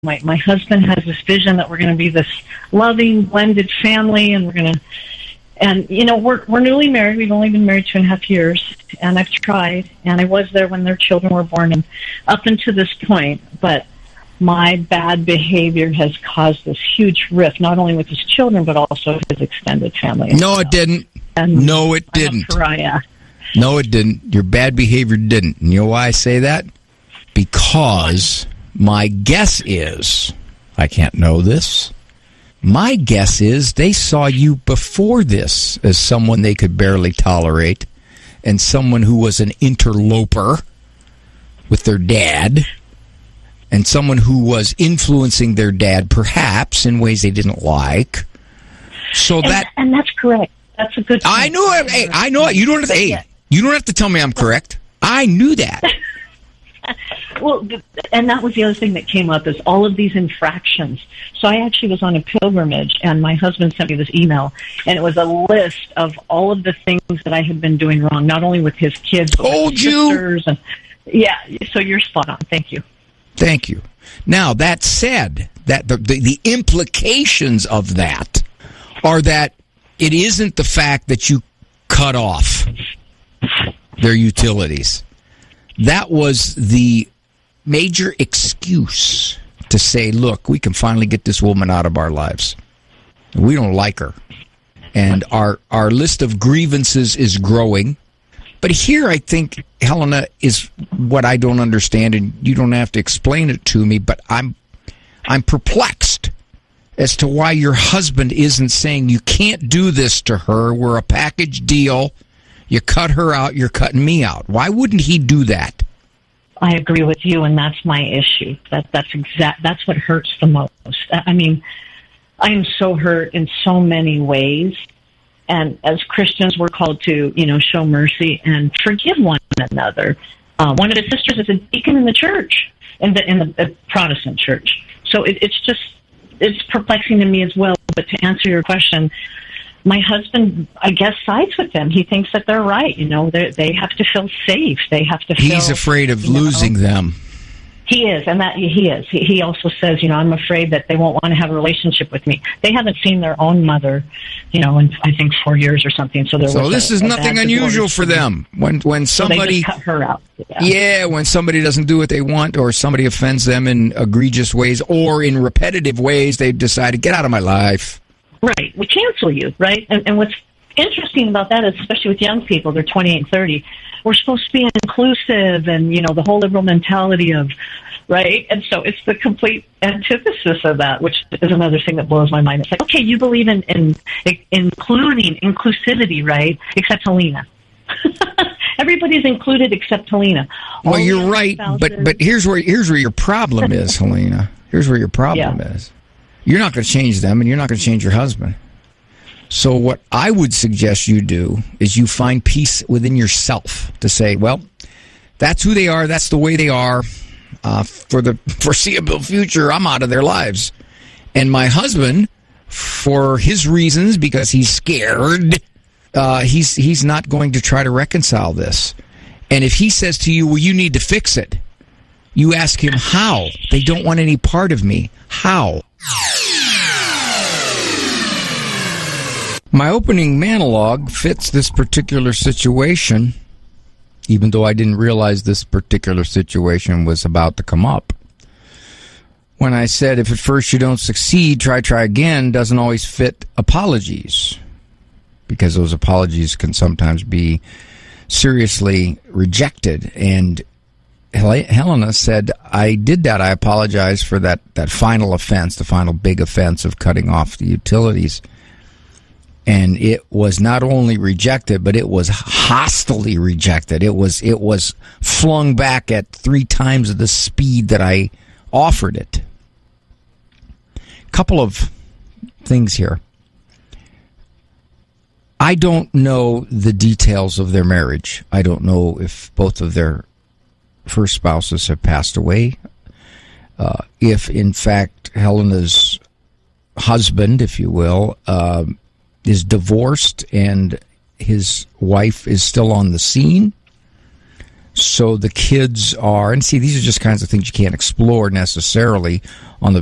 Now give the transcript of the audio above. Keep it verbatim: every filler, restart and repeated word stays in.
My my husband has this vision that we're going to be this loving, blended family, and we're going to, and you know, we're we're newly married. We've only been married two and a half years, and I've tried, and I was there when their children were born, and up until this point, but my bad behavior has caused this huge rift, not only with his children, but also his extended family. No, it didn't. And no, it didn't. Pariah. No, it didn't. Your bad behavior didn't. And you know why I say that? Because my guess is, I can't know this, my guess is they saw you before this as someone they could barely tolerate and someone who was an interloper with their dad and someone who was influencing their dad perhaps in ways they didn't like. So and, that and that's correct. That's a good point. I knew it. Hey, I know it. You don't have to, hey, you don't have to tell me I'm correct. I knew that. Well, and that was the other thing that came up is all of these infractions. So I actually was on a pilgrimage, and my husband sent me this email, and it was a list of all of the things that I had been doing wrong, not only with his kids, but Told with his you. sisters. And, yeah, so you're spot on. Thank you. Thank you. Now, that said, that the, the, the implications of that are that it isn't the fact that you cut off their utilities. That was the major excuse to say, look, we can finally get this woman out of our lives. We don't like her. And our, our list of grievances is growing. But here, I think, Helena, is what I don't understand, and you don't have to explain it to me, but I'm I'm perplexed as to why your husband isn't saying you can't do this to her. We're a package deal. You cut her out, you're cutting me out. Why wouldn't he do that? I agree with you, and that's my issue. That that's exact. That's what hurts the most. I mean, I am so hurt in so many ways, and as Christians, we're called to, you know, show mercy and forgive one another. Uh, one of his sisters is a deacon in the church, in the in the, the Protestant church. So it, it's just it's perplexing to me as well. But to answer your question, my husband, I guess, sides with them. He thinks that they're right. You know, they they have to feel safe. They have to feel... He's afraid of losing know, them. He is, and that he is. He, he also says, you know, I'm afraid that they won't want to have a relationship with me. They haven't seen their own mother, you know, in, I think, four years or something. So, there so was this a, is a nothing unusual for them. When when somebody... So they just cut her out. Yeah. yeah, when somebody doesn't do what they want or somebody offends them in egregious ways or in repetitive ways, they decide to get out of my life. Right. We cancel you, right? And, and what's interesting about that is, especially with young people, they're twenty-eight and thirty, we're supposed to be inclusive and, you know, the whole liberal mentality of, right? And so it's the complete antithesis of that, which is another thing that blows my mind. It's like, okay, you believe in, in, in including inclusivity, right? Except Helena. Everybody's included except Helena. Well, All you're right, spouses. but but here's where here's where your problem is, Helena. Here's where your problem yeah. is. You're not going to change them, and you're not going to change your husband. So what I would suggest you do is you find peace within yourself to say, well, that's who they are. That's the way they are. Uh, for the foreseeable future, I'm out of their lives. And my husband, for his reasons, because he's scared, uh, he's he's not going to try to reconcile this. And if he says to you, well, you need to fix it, you ask him how. They don't want any part of me. How? My opening monologue fits this particular situation, even though I didn't realize this particular situation was about to come up. When I said, if at first you don't succeed, try, try again, doesn't always fit apologies, because those apologies can sometimes be seriously rejected. And Helena said, I did that. I apologize for that, that final offense, the final big offense of cutting off the utilities. And it was not only rejected, but it was hostilely rejected. It was it was flung back at three times the speed that I offered it. Couple of things here. I don't know the details of their marriage. I don't know if both of their first spouses have passed away. Uh, if, in fact, Helena's husband, if you will, uh, is divorced and his wife is still on the scene. So the kids are, and see, these are just kinds of things you can't explore necessarily on the